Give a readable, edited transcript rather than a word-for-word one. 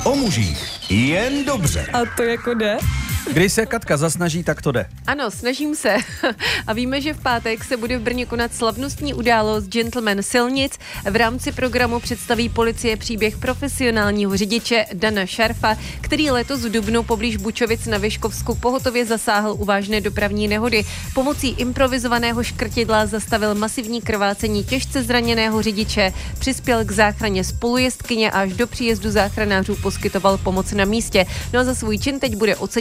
O mužích jen dobře. A to jako jde? Když se Katka zasnaží, tak to jde. Ano, snažím se. A víme, že v pátek se bude v Brně konat slavnostní událost Gentleman silnic. V rámci programu představí policie příběh profesionálního řidiče Dana Šarfa, který letos v dubnu poblíž Bučovic na Vyškovsku pohotově zasáhl u vážné dopravní nehody. Pomocí improvizovaného škrtidla zastavil masivní krvácení těžce zraněného řidiče, přispěl k záchraně spolujezdkyně a až do příjezdu záchranářů poskytoval pomoc na místě. No a za svůj čin teď bude oceněn